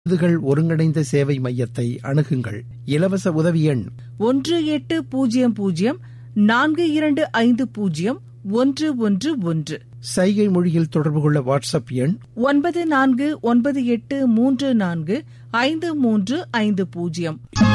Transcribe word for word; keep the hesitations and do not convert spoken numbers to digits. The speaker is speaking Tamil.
விருதுகள் ஒருங்கிணைந்த சேவை மையத்தை அணுகுங்கள். இலவச உதவி எண் ஒன்று எட்டு பூஜ்ஜியம் பூஜ்ஜியம் நான்கு இரண்டு ஐந்து பூஜ்ஜியம் ஒன்று ஒன்று ஒன்று. சைகை மொழியில் தொடர்பு கொள்ள வாட்ஸ்அப் எண் ஒன்பது நான்கு ஒன்பது எட்டு மூன்று நான்கு ஐந்து மூன்று ஐந்து பூஜ்ஜியம்.